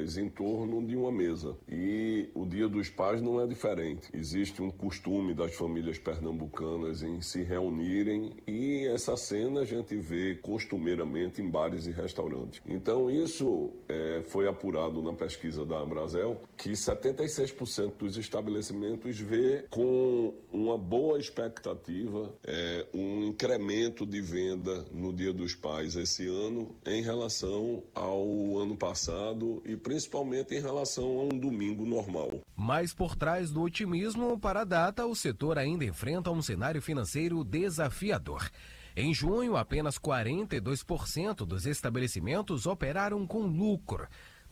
famílias em torno de uma mesa. E o Dia dos Pais não é diferente. Existe um costume das famílias pernambucanas em se reunirem e essa cena a gente vê costumeiramente em bares e restaurantes. Então isso foi apurado na pesquisa da Abrazel, que 76% dos estabelecimentos vê com uma boa expectativa um incremento de venda no Dia dos Pais esse ano em relação ao ano passado e principalmente em relação a um domingo normal. Mas por trás do otimismo para a data, o setor ainda enfrenta um cenário financeiro desafiador. Em junho, apenas 42% dos estabelecimentos operaram com lucro,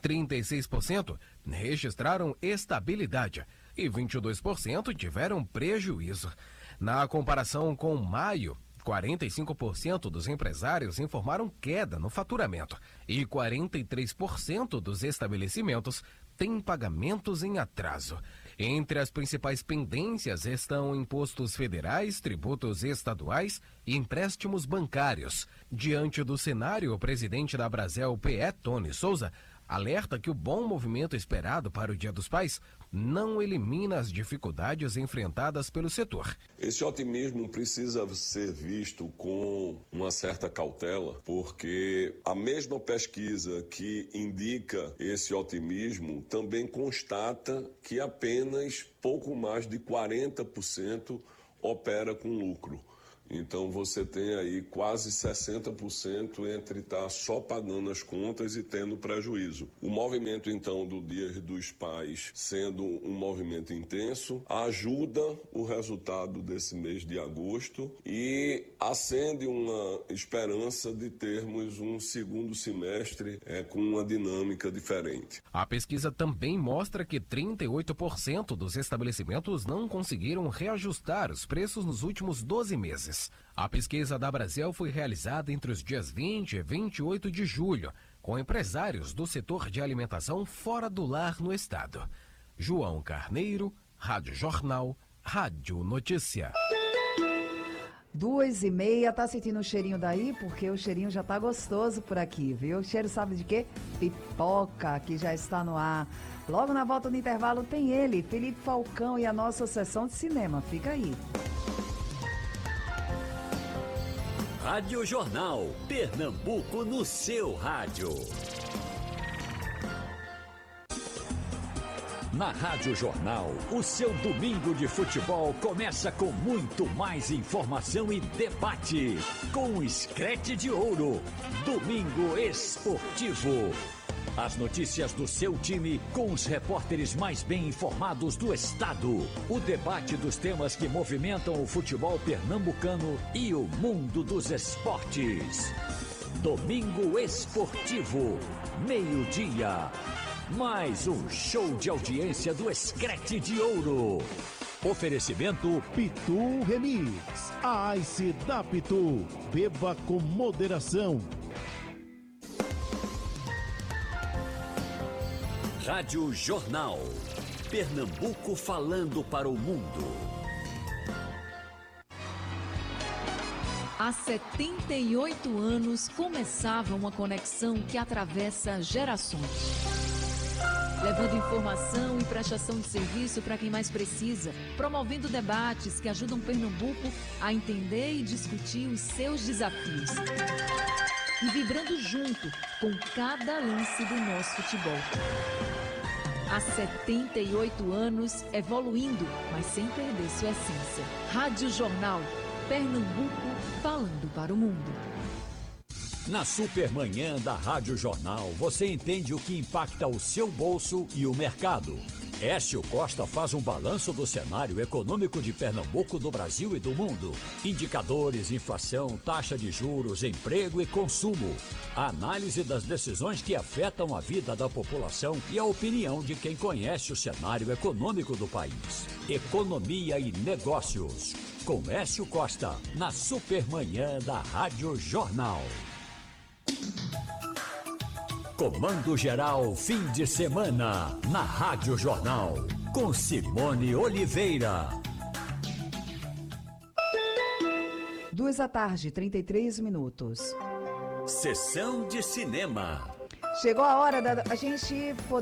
36% registraram estabilidade e 22% tiveram prejuízo. Na comparação com maio, 45% dos empresários informaram queda no faturamento e 43% dos estabelecimentos têm pagamentos em atraso. Entre as principais pendências estão impostos federais, tributos estaduais e empréstimos bancários. Diante do cenário, o presidente da Abrazel, PE, Tony Souza, alerta que o bom movimento esperado para o Dia dos Pais não elimina as dificuldades enfrentadas pelo setor. Esse otimismo precisa ser visto com uma certa cautela, porque a mesma pesquisa que indica esse otimismo também constata que apenas pouco mais de 40% opera com lucro. Então você tem aí quase 60% entre estar só pagando as contas e tendo prejuízo. O movimento então do Dia dos Pais, sendo um movimento intenso, ajuda o resultado desse mês de agosto e acende uma esperança de termos um segundo semestre com uma dinâmica diferente. A pesquisa também mostra que 38% dos estabelecimentos não conseguiram reajustar os preços nos últimos 12 meses. A pesquisa da Abrazel foi realizada entre os dias 20 e 28 de julho, com empresários do setor de alimentação fora do lar no estado. João Carneiro, Rádio Jornal, Rádio Notícia. 2h30, tá sentindo o cheirinho daí? Porque o cheirinho já tá gostoso por aqui, viu? O cheiro sabe de quê? Pipoca, que já está no ar. Logo na volta do intervalo tem ele, Felipe Falcão e a nossa sessão de cinema. Fica aí. Rádio Jornal, Pernambuco no seu rádio. Na Rádio Jornal, o seu domingo de futebol começa com muito mais informação e debate. Com o Screte de Ouro, Domingo Esportivo. As notícias do seu time com os repórteres mais bem informados do estado. O debate dos temas que movimentam o futebol pernambucano e o mundo dos esportes. Domingo Esportivo, meio-dia. Mais um show de audiência do Screte de Ouro. Oferecimento Pitu Remix. A Ice da Pitu. Beba com moderação. Rádio Jornal. Pernambuco falando para o mundo. Há 78 anos começava uma conexão que atravessa gerações. Levando informação e prestação de serviço para quem mais precisa, promovendo debates que ajudam Pernambuco a entender e discutir os seus desafios. E vibrando junto com cada lance do nosso futebol. Há 78 anos evoluindo, mas sem perder sua essência. Rádio Jornal, Pernambuco falando para o mundo. Na Supermanhã da Rádio Jornal, você entende o que impacta o seu bolso e o mercado. Écio Costa faz um balanço do cenário econômico de Pernambuco, do Brasil e do mundo. Indicadores, inflação, taxa de juros, emprego e consumo. A análise das decisões que afetam a vida da população e a opinião de quem conhece o cenário econômico do país. Economia e negócios. Com Écio Costa, na Supermanhã da Rádio Jornal. Comando Geral fim de semana na Rádio Jornal com Simone Oliveira. 2h, 33 minutos. Sessão de cinema. Chegou a hora da gente poder